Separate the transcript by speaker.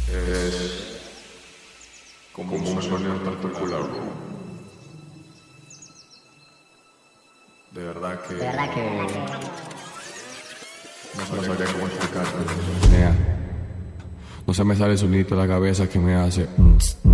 Speaker 1: Es como un sonido particular, bro. De verdad que no sabría cómo explicarlo.
Speaker 2: No se me sale el sonido de la cabeza que me hace